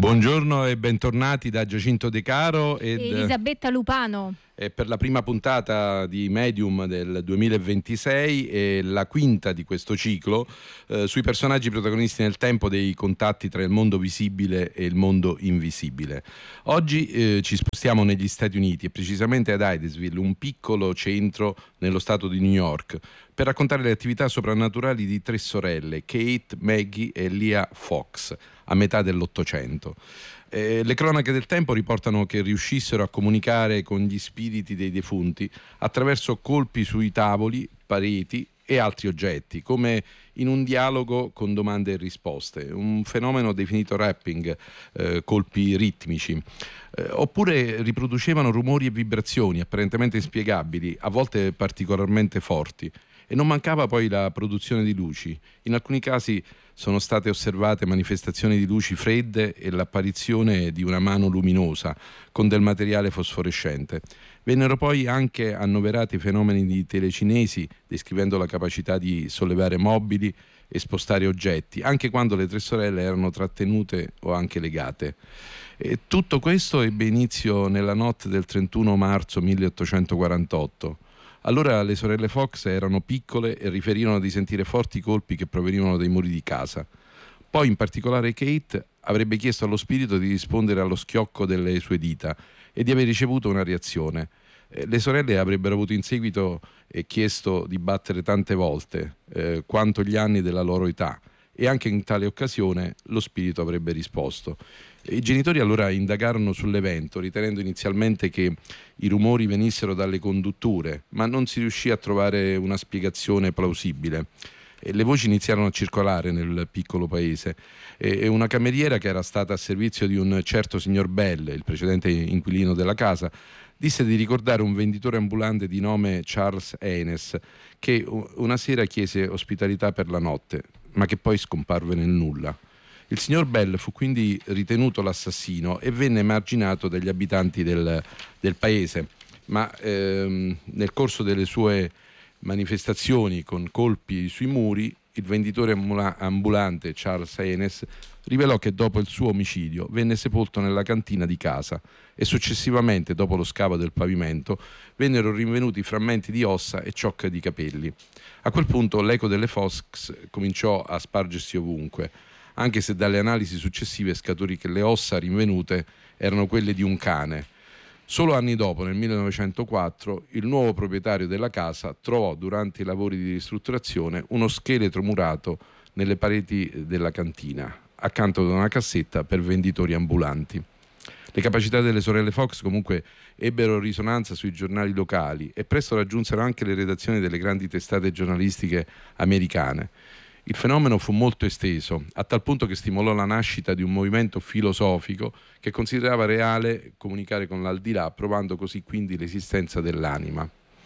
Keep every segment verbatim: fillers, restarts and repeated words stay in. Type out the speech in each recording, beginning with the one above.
Buongiorno e bentornati da Giacinto De Caro ed Elisabetta Lupano. È per la prima puntata di Medium del duemilaventisei e la quinta di questo ciclo eh, sui personaggi protagonisti nel tempo dei contatti tra il mondo visibile e il mondo invisibile. Oggi eh, ci spostiamo negli Stati Uniti e precisamente ad Hydesville, un piccolo centro nello stato di New York, per raccontare le attività soprannaturali di tre sorelle, Kate, Maggie e Leah Fox, a metà dell'Ottocento. Eh, le cronache del tempo riportano che riuscissero a comunicare con gli spiriti dei defunti attraverso colpi sui tavoli, pareti e altri oggetti, come in un dialogo con domande e risposte, un fenomeno definito rapping, eh, colpi ritmici. Eh, oppure riproducevano rumori e vibrazioni apparentemente inspiegabili, a volte particolarmente forti. E non mancava poi la produzione di luci. In alcuni casi sono state osservate manifestazioni di luci fredde e l'apparizione di una mano luminosa con del materiale fosforescente. Vennero poi anche annoverati fenomeni di telecinesi, descrivendo la capacità di sollevare mobili e spostare oggetti, anche quando le tre sorelle erano trattenute o anche legate. E tutto questo ebbe inizio nella notte del trentuno marzo milleottocentoquarantotto. Allora le sorelle Fox erano piccole e riferirono di sentire forti colpi che provenivano dai muri di casa. Poi in particolare Kate avrebbe chiesto allo spirito di rispondere allo schiocco delle sue dita e di aver ricevuto una reazione. Eh, le sorelle avrebbero avuto in seguito eh, chiesto di battere tante volte, eh, quanto gli anni della loro età, e anche in tale occasione lo spirito avrebbe risposto. I genitori allora indagarono sull'evento, ritenendo inizialmente che i rumori venissero dalle condutture, ma non si riuscì a trovare una spiegazione plausibile. E le voci iniziarono a circolare nel piccolo paese e una cameriera che era stata a servizio di un certo signor Bell, il precedente inquilino della casa, disse di ricordare un venditore ambulante di nome Charles Haynes che una sera chiese ospitalità per la notte, ma che poi scomparve nel nulla. Il signor Bell fu quindi ritenuto l'assassino e venne emarginato dagli abitanti del, del paese, ma ehm, nel corso delle sue manifestazioni con colpi sui muri, il venditore ambulante Charles Haynes rivelò che dopo il suo omicidio venne sepolto nella cantina di casa e successivamente, dopo lo scavo del pavimento, vennero rinvenuti frammenti di ossa e ciocche di capelli. A quel punto l'eco delle Fox cominciò a spargersi ovunque, anche se dalle analisi successive scaturì che le ossa rinvenute erano quelle di un cane. Solo anni dopo, nel millenovecentoquattro, il nuovo proprietario della casa trovò durante i lavori di ristrutturazione uno scheletro murato nelle pareti della cantina, accanto ad una cassetta per venditori ambulanti. Le capacità delle sorelle Fox comunque ebbero risonanza sui giornali locali e presto raggiunsero anche le redazioni delle grandi testate giornalistiche americane. Il fenomeno fu molto esteso, a tal punto che stimolò la nascita di un movimento filosofico che considerava reale comunicare con l'aldilà, provando così quindi l'esistenza dell'anima.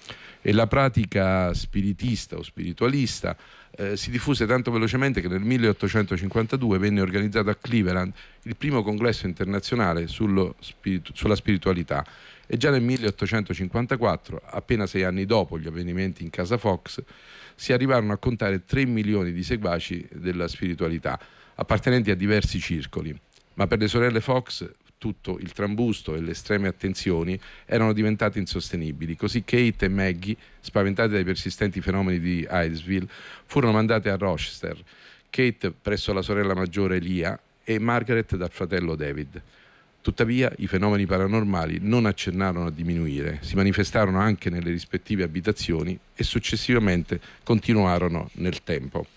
E la pratica spiritista o spiritualista eh, si diffuse tanto velocemente che nel milleottocentocinquantadue venne organizzato a Cleveland il primo congresso internazionale sullo spiritu- sulla spiritualità, e già nel milleottocentocinquantaquattro, appena sei anni dopo gli avvenimenti in casa Fox, si arrivarono a contare tre milioni di seguaci della spiritualità, appartenenti a diversi circoli. Ma per le sorelle Fox tutto il trambusto e le estreme attenzioni erano diventate insostenibili, così Kate e Maggie, spaventate dai persistenti fenomeni di Hydesville, furono mandate a Rochester, Kate presso la sorella maggiore Leah e Margaret dal fratello David. Tuttavia i fenomeni paranormali non accennarono a diminuire, si manifestarono anche nelle rispettive abitazioni e successivamente continuarono nel tempo.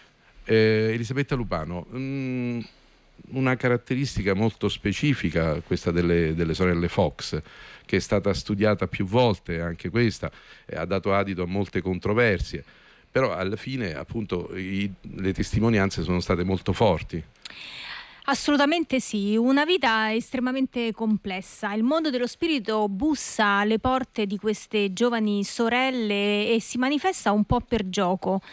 Eh, Elisabetta Lupano, mh, una caratteristica molto specifica questa delle, delle sorelle Fox, che è stata studiata più volte, anche questa, e ha dato adito a molte controversie, però alla fine appunto i, le testimonianze sono state molto forti. Assolutamente sì, una vita estremamente complessa. Il mondo dello spirito bussa alle porte di queste giovani sorelle e si manifesta un po' per gioco.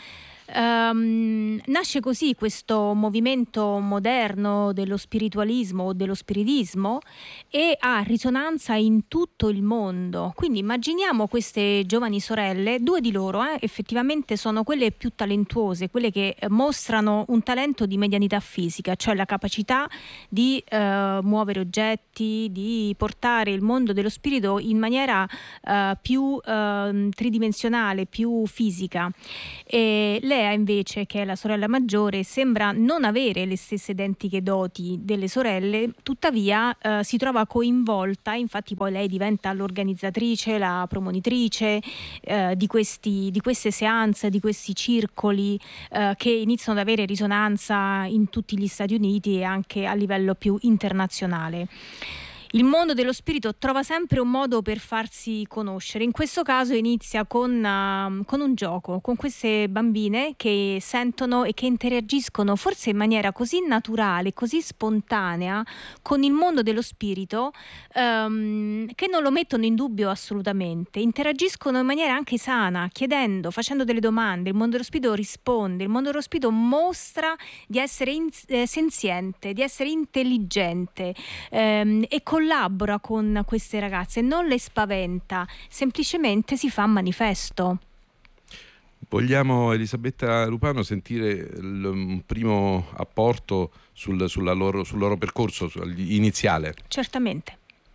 Um, nasce così questo movimento moderno dello spiritualismo o dello spiritismo e ha risonanza in tutto il mondo. Quindi immaginiamo queste giovani sorelle, due di loro eh, effettivamente sono quelle più talentuose, quelle che eh, mostrano un talento di medianità fisica, cioè la capacità di eh, muovere oggetti, di portare il mondo dello spirito in maniera eh, più eh, tridimensionale, più fisica. E Lea invece, che è la sorella maggiore, sembra non avere le stesse identiche doti delle sorelle, tuttavia eh, si trova coinvolta, infatti poi lei diventa l'organizzatrice, la promonitrice eh, di, questi, di queste seance, di questi circoli eh, che iniziano ad avere risonanza in tutti gli Stati Uniti e anche a livello più internazionale. Il mondo dello spirito trova sempre un modo per farsi conoscere. In questo caso inizia con, uh, con un gioco, con queste bambine che sentono e che interagiscono forse in maniera così naturale, così spontanea con il mondo dello spirito, um, che non lo mettono in dubbio assolutamente. Interagiscono in maniera anche sana, chiedendo, facendo delle domande. Il mondo dello spirito risponde, il mondo dello spirito mostra di essere in, eh, senziente, di essere intelligente ehm, e con collabora con queste ragazze, non le spaventa, semplicemente si fa manifesto. Vogliamo, Elisabetta Lupano, sentire il, un primo apporto sul, sulla loro, sul loro percorso iniziale? Certamente.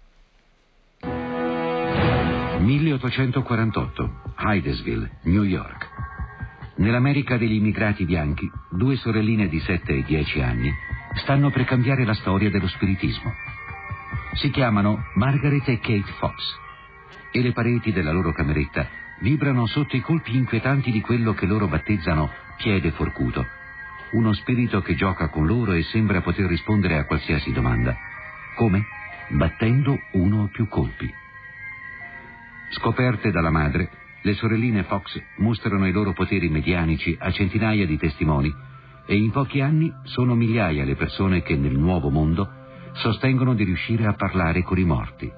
milleottocentoquarantotto, Hydesville, New York. Nell'America degli immigrati bianchi, due sorelline di sette e dieci anni stanno per cambiare la storia dello spiritismo. Si chiamano Margaret e Kate Fox e le pareti della loro cameretta vibrano sotto i colpi inquietanti di quello che loro battezzano piede forcuto, uno spirito che gioca con loro e sembra poter rispondere a qualsiasi domanda. Come? Battendo uno o più colpi. Scoperte dalla madre, le sorelline Fox mostrano i loro poteri medianici a centinaia di testimoni e in pochi anni sono migliaia le persone che nel nuovo mondo sostengono di riuscire a parlare con i morti.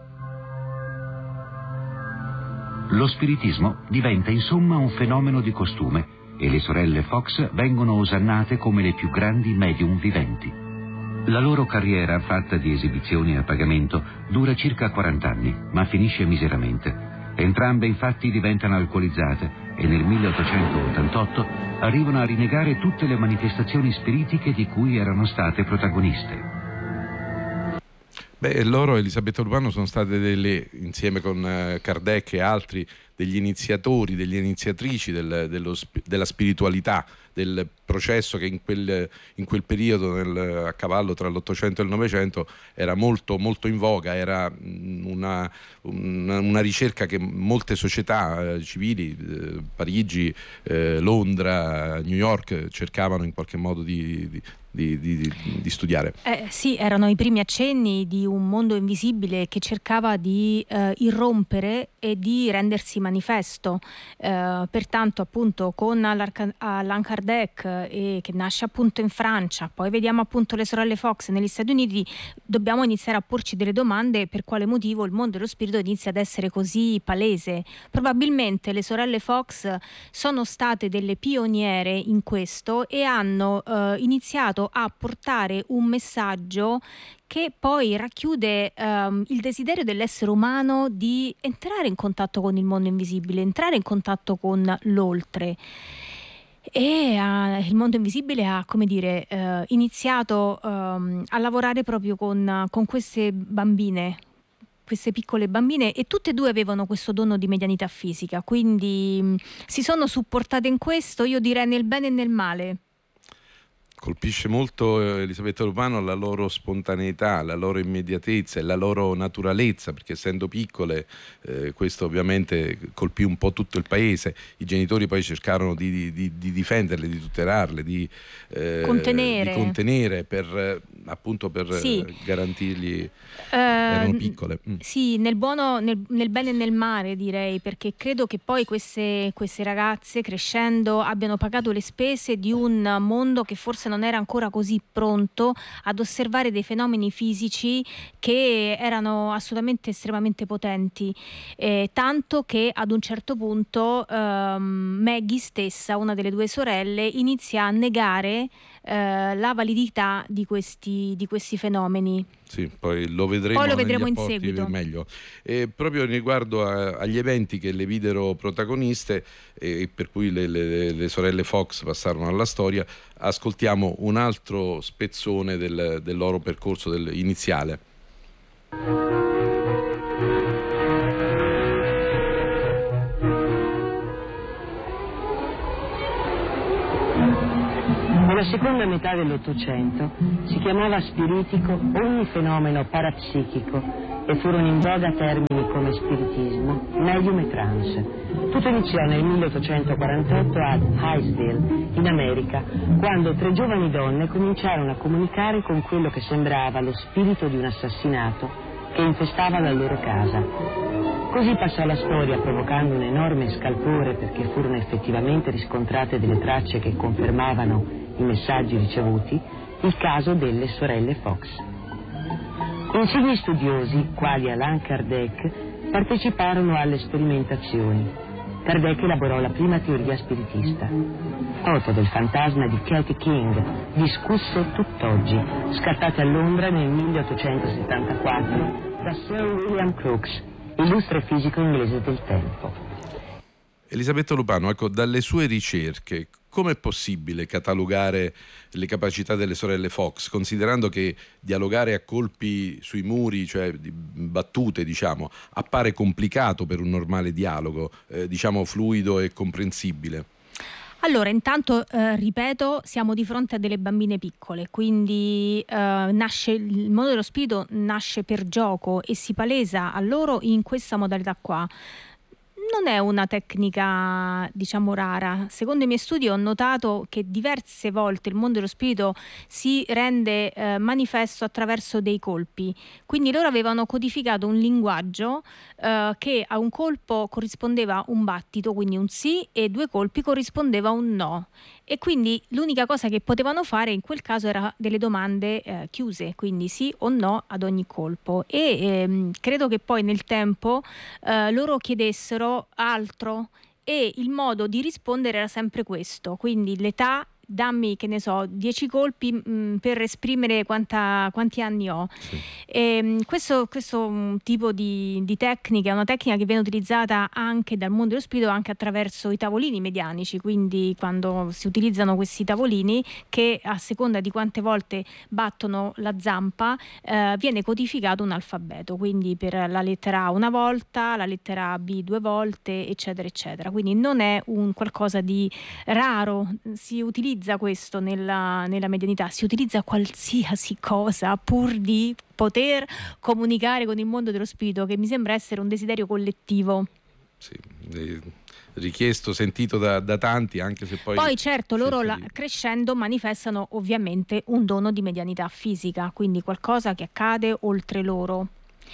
Lo spiritismo diventa insomma un fenomeno di costume e le sorelle Fox vengono osannate come le più grandi medium viventi. La loro carriera, fatta di esibizioni a pagamento, dura circa quaranta anni, ma finisce miseramente. Entrambe infatti diventano alcolizzate e nel milleottocentottantotto arrivano a rinnegare tutte le manifestazioni spiritiche di cui erano state protagoniste. Beh, loro, Elisabetta Lupano, sono state delle, insieme con uh, Kardec e altri, degli iniziatori, delle iniziatrici del, dello, della spiritualità, del processo che in quel, in quel periodo, nel, a cavallo tra l'Ottocento e il Novecento, era molto, molto in voga, era una, una, una ricerca che molte società eh, civili, eh, Parigi, eh, Londra, New York, cercavano in qualche modo di, di Di, di, di studiare. Eh, sì, erano i primi accenni di un mondo invisibile che cercava di eh, irrompere e di rendersi manifesto. Eh, pertanto, appunto, con Allan Kardec, eh, che nasce appunto in Francia, poi vediamo appunto le sorelle Fox negli Stati Uniti, dobbiamo iniziare a porci delle domande: per quale motivo il mondo dello spirito inizia ad essere così palese? Probabilmente le sorelle Fox sono state delle pioniere in questo e hanno eh, iniziato a portare un messaggio che poi racchiude um, il desiderio dell'essere umano di entrare in contatto con il mondo invisibile, entrare in contatto con l'oltre. E uh, il mondo invisibile ha, come dire, uh, iniziato um, a lavorare proprio con, con queste bambine, queste piccole bambine, e tutte e due avevano questo dono di medianità fisica, quindi mh, si sono supportate in questo, io direi nel bene e nel male. Colpisce molto, eh, Elisabetta Lupano, la loro spontaneità, la loro immediatezza e la loro naturalezza, perché essendo piccole eh, questo ovviamente colpì un po' tutto il paese. I genitori poi cercarono di, di, di difenderle, di tutelarle, di, eh, contenere. di contenere per appunto per sì. garantirgli, uh, erano piccole. Mm. Sì, nel buono, nel, nel bene e nel male direi, perché credo che poi queste, queste ragazze crescendo abbiano pagato le spese di un mondo che forse non era ancora così pronto ad osservare dei fenomeni fisici che erano assolutamente estremamente potenti, eh, tanto che ad un certo punto ehm, Maggie stessa, una delle due sorelle, inizia a negare eh, la validità di questi, di questi fenomeni. Sì, poi lo vedremo, poi lo vedremo negli in apporti seguito. Meglio. E proprio riguardo a, agli eventi che le videro protagoniste e per cui le, le, le sorelle Fox passarono alla storia, ascoltiamo un altro spezzone del, del loro percorso del, iniziale. Nella seconda metà dell'Ottocento si chiamava spiritico ogni fenomeno parapsichico e furono in voga termini come spiritismo, medium e trance. Tutto iniziò nel milleottocentoquarantotto ad Hightsville, in America, quando tre giovani donne cominciarono a comunicare con quello che sembrava lo spirito di un assassinato che infestava la loro casa. Così passò la storia, provocando un enorme scalpore perché furono effettivamente riscontrate delle tracce che confermavano i messaggi ricevuti, il caso delle sorelle Fox. Insigni studiosi, quali Allan Kardec, parteciparono alle sperimentazioni. Kardec elaborò la prima teoria spiritista. Foto del fantasma di Katie King, discusse tutt'oggi, scattate a Londra nel milleottocentosettantaquattro da Sir William Crookes, illustre fisico inglese del tempo. Elisabetta Lupano, ecco, dalle sue ricerche, com'è possibile catalogare le capacità delle sorelle Fox, considerando che dialogare a colpi sui muri, cioè di battute, diciamo, appare complicato per un normale dialogo, eh, diciamo fluido e comprensibile? Allora, intanto, eh, ripeto, siamo di fronte a delle bambine piccole, quindi eh, nasce, il mondo dello spirito nasce per gioco e si palesa a loro in questa modalità qua. Non è una tecnica, diciamo, rara. Secondo i miei studi ho notato che diverse volte il mondo dello spirito si rende eh, manifesto attraverso dei colpi. Quindi loro avevano codificato un linguaggio eh, che a un colpo corrispondeva un battito, quindi un sì, e due colpi corrispondeva un no. E quindi l'unica cosa che potevano fare in quel caso era delle domande eh, chiuse, quindi sì o no ad ogni colpo. E ehm, credo che poi nel tempo eh, loro chiedessero altro e il modo di rispondere era sempre questo, quindi l'età, dammi, che ne so, dieci colpi mh, per esprimere quanta, quanti anni ho. Sì. E, questo, questo tipo di, di tecnica è una tecnica che viene utilizzata anche dal mondo dello spirito, anche attraverso i tavolini medianici, quindi quando si utilizzano questi tavolini che a seconda di quante volte battono la zampa eh, viene codificato un alfabeto, quindi per la lettera A una volta, la lettera B due volte, eccetera eccetera, quindi non è un qualcosa di raro, si utilizza questo nella, nella medianità, si utilizza qualsiasi cosa pur di poter comunicare con il mondo dello spirito, che mi sembra essere un desiderio collettivo. Sì, richiesto, sentito da, da tanti, anche se poi... Poi certo loro la, di... crescendo manifestano ovviamente un dono di medianità fisica, quindi qualcosa che accade oltre loro.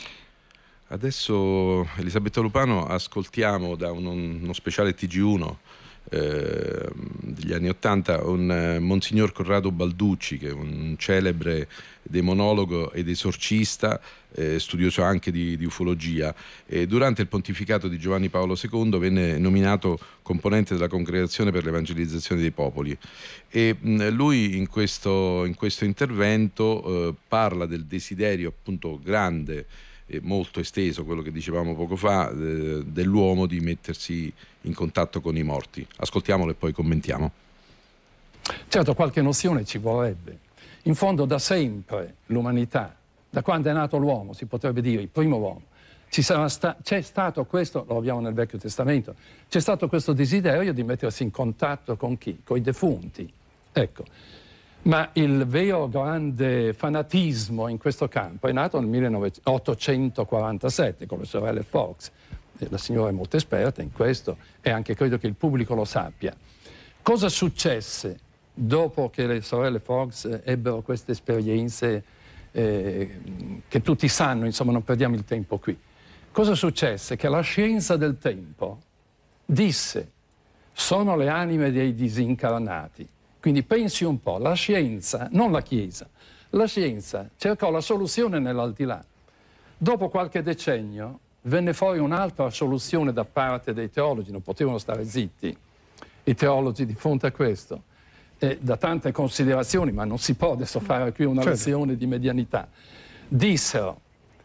Adesso, Elisabetta Lupano, ascoltiamo da uno, uno speciale T G uno Eh, degli anni ottanta un eh, Monsignor Corrado Balducci, che è un celebre demonologo ed esorcista, eh, studioso anche di, di ufologia, e durante il pontificato di Giovanni Paolo secondo venne nominato componente della Congregazione per l'Evangelizzazione dei Popoli, e mh, lui in questo, in questo intervento eh, parla del desiderio appunto grande e molto esteso, quello che dicevamo poco fa, eh, dell'uomo di mettersi in contatto con i morti. Ascoltiamolo e poi commentiamo. Certo, qualche nozione ci vorrebbe. In fondo da sempre l'umanità, da quando è nato l'uomo, si potrebbe dire il primo uomo, ci sarà sta- c'è stato questo, lo abbiamo nel Vecchio Testamento, c'è stato questo desiderio di mettersi in contatto con chi? Con i defunti. Ecco. Ma il vero grande fanatismo in questo campo è nato nel milleottocentoquarantasette con le sorelle Fox. La signora è molto esperta in questo e anche credo che il pubblico lo sappia. Cosa successe dopo che le sorelle Fox ebbero queste esperienze eh, che tutti sanno, insomma non perdiamo il tempo qui. Cosa successe? Che la scienza del tempo disse: sono le anime dei disincarnati. Quindi pensi un po', la scienza, non la Chiesa, la scienza cercò la soluzione nell'aldilà. Dopo qualche decennio venne fuori un'altra soluzione da parte dei teologi, non potevano stare zitti i teologi di fronte a questo, e da tante considerazioni, ma non si può adesso fare qui una certo. lezione di medianità, dissero: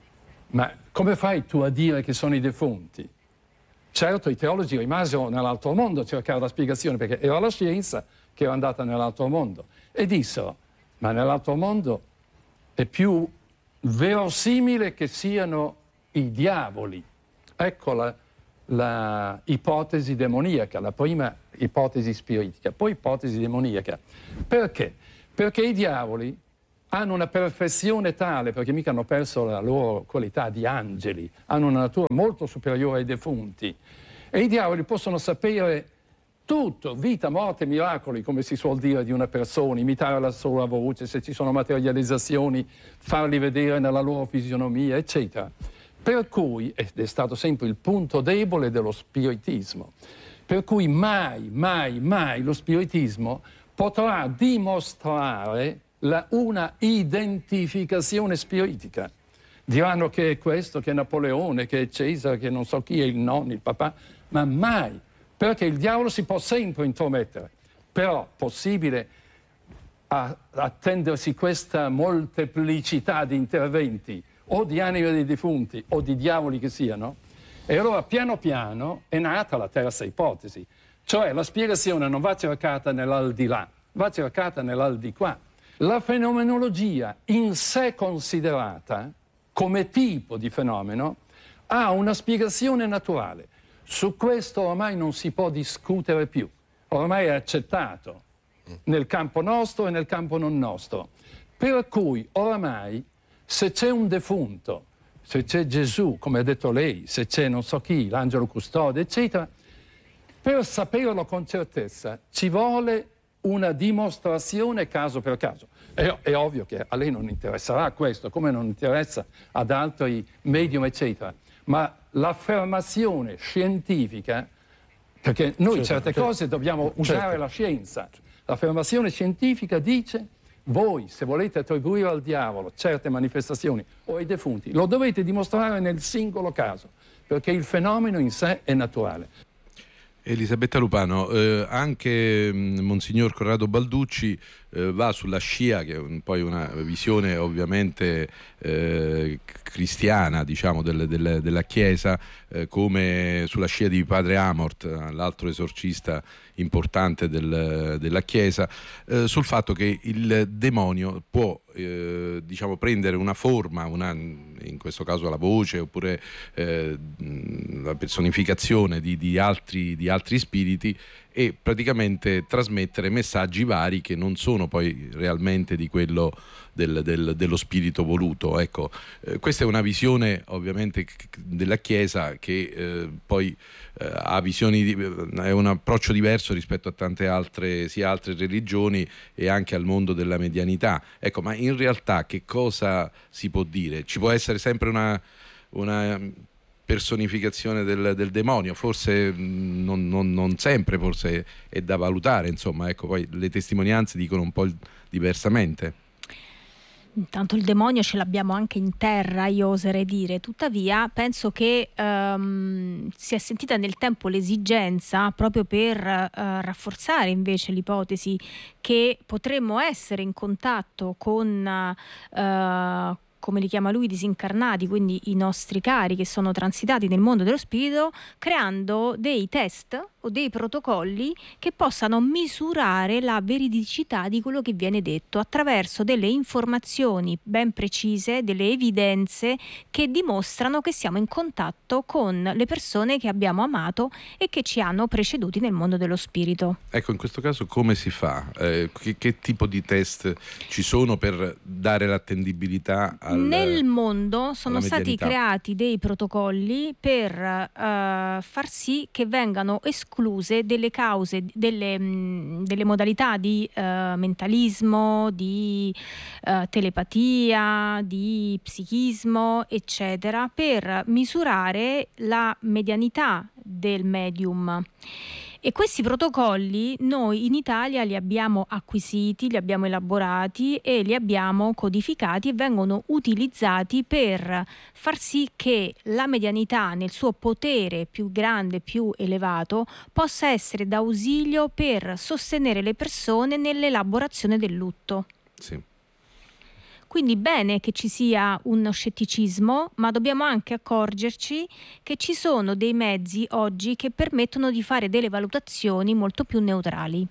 ma come fai tu a dire che sono i defunti? Certo, i teologi rimasero nell'altro mondo a cercare la spiegazione, perché era la scienza che era andata nell'altro mondo, e dissero: ma nell'altro mondo è più verosimile che siano i diavoli. Ecco la, la ipotesi demoniaca, la prima ipotesi spiritica, poi ipotesi demoniaca. Perché? Perché i diavoli hanno una perfezione tale, perché mica hanno perso la loro qualità di angeli, hanno una natura molto superiore ai defunti, e i diavoli possono sapere tutto, vita, morte, miracoli, come si suol dire di una persona, imitare la sua voce, se ci sono materializzazioni, farli vedere nella loro fisionomia, eccetera. Per cui, ed è stato sempre il punto debole dello spiritismo, per cui mai, mai, mai lo spiritismo potrà dimostrare la, una identificazione spiritica. Diranno che è questo, che è Napoleone, che è Cesare, che non so chi è il nonno, il papà, ma mai. Perché il diavolo si può sempre intromettere, però possibile a, attendersi questa molteplicità di interventi, o di anime dei defunti o di diavoli che siano, e allora piano piano è nata la terza ipotesi, cioè la spiegazione non va cercata nell'aldilà, va cercata nell'aldiquà. La fenomenologia in sé considerata come tipo di fenomeno ha una spiegazione naturale. Su questo ormai non si può discutere più, ormai è accettato nel campo nostro e nel campo non nostro. Per cui ormai se c'è un defunto, se c'è Gesù, come ha detto lei, se c'è non so chi, l'angelo custode, eccetera, per saperlo con certezza ci vuole una dimostrazione caso per caso. È, è ovvio che a lei non interesserà questo, come non interessa ad altri medium, eccetera, ma l'affermazione scientifica, perché noi certo, certe certo. cose dobbiamo usare certo. la scienza, l'affermazione scientifica dice: voi se volete attribuire al diavolo certe manifestazioni o ai defunti, lo dovete dimostrare nel singolo caso, perché il fenomeno in sé è naturale. Elisabetta Lupano, eh, anche mh, Monsignor Corrado Balducci eh, va sulla scia, che è un, poi una visione ovviamente eh, cristiana, diciamo, del, del, della Chiesa, eh, come sulla scia di Padre Amort, l'altro esorcista importante del, della Chiesa, eh, sul fatto che il demonio può eh, diciamo prendere una forma, una, in questo caso la voce, oppure eh, la personificazione di, di, altri, di altri spiriti, e praticamente trasmettere messaggi vari che non sono poi realmente di quello del, del, dello spirito voluto. Ecco, eh, questa è una visione ovviamente della Chiesa che eh, poi eh, ha visioni di, è un approccio diverso rispetto a tante altre, sia altre religioni e anche al mondo della medianità. Ecco, ma in realtà che cosa si può dire? Ci può essere sempre una, una personificazione del, del demonio, forse non, non, non sempre, forse è da valutare, insomma, ecco, poi le testimonianze dicono un po' diversamente. Intanto il demonio ce l'abbiamo anche in terra, io oserei dire. Tuttavia penso che um, si è sentita nel tempo l'esigenza, proprio per uh, rafforzare invece l'ipotesi che potremmo essere in contatto con uh, come li chiama lui, disincarnati, quindi i nostri cari che sono transitati nel mondo dello spirito, creando dei test o dei protocolli che possano misurare la veridicità di quello che viene detto attraverso delle informazioni ben precise, delle evidenze che dimostrano che siamo in contatto con le persone che abbiamo amato e che ci hanno preceduti nel mondo dello spirito. Ecco, in questo caso come si fa? Eh, che, che tipo di test ci sono per dare l'attendibilità al, nel mondo sono stati medianità? creati dei protocolli per uh, far sì che vengano esclusi escluse delle cause, delle, mh, delle modalità di eh, mentalismo, di eh, telepatia, di psichismo, eccetera, per misurare la medianità del medium. E questi protocolli noi in Italia li abbiamo acquisiti, li abbiamo elaborati e li abbiamo codificati e vengono utilizzati per far sì che la medianità nel suo potere più grande, più elevato, possa essere d'ausilio per sostenere le persone nell'elaborazione del lutto. Sì. Quindi bene che ci sia uno scetticismo, ma dobbiamo anche accorgerci che ci sono dei mezzi oggi che permettono di fare delle valutazioni molto più neutrali.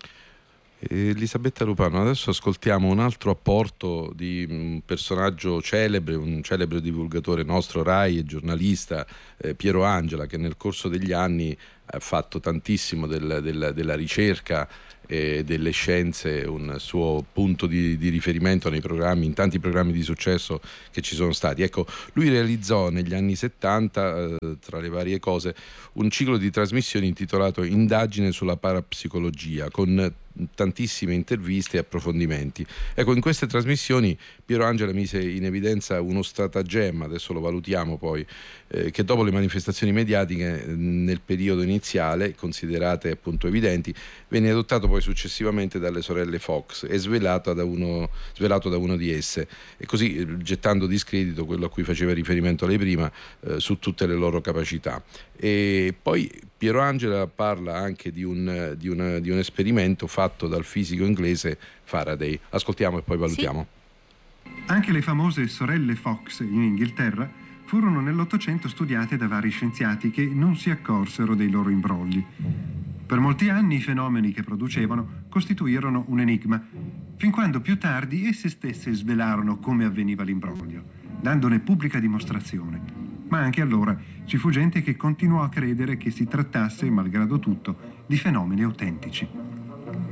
Elisabetta Lupano, adesso ascoltiamo un altro apporto di un personaggio celebre, un celebre divulgatore nostro Rai e giornalista, eh, Piero Angela, che nel corso degli anni ha fatto tantissimo del, del, della ricerca e delle scienze un suo punto di, di riferimento nei programmi, in tanti programmi di successo che ci sono stati. Ecco, lui realizzò negli anni settanta, eh, tra le varie cose, un ciclo di trasmissioni intitolato Indagine sulla parapsicologia, con tantissime interviste e approfondimenti. Ecco, in queste trasmissioni Piero Angela mise in evidenza uno stratagemma, adesso lo valutiamo poi, eh, che dopo le manifestazioni mediatiche eh, nel periodo iniziale, considerate appunto evidenti, venne adottato poi successivamente dalle sorelle Fox e svelato da uno, svelato da uno di esse, e così eh, gettando discredito quello a cui faceva riferimento lei prima, eh, su tutte le loro capacità. E poi Piero Angela parla anche di un, di una, di un esperimento fatto dal fisico inglese Faraday. Ascoltiamo e poi valutiamo. Sì. Anche le famose sorelle Fox in Inghilterra furono nell'Ottocento studiate da vari scienziati che non si accorsero dei loro imbrogli. Per molti anni i fenomeni che producevano costituirono un enigma, fin quando più tardi esse stesse svelarono come avveniva l'imbroglio, dandone pubblica dimostrazione. Ma anche allora ci fu gente che continuò a credere che si trattasse, malgrado tutto, di fenomeni autentici.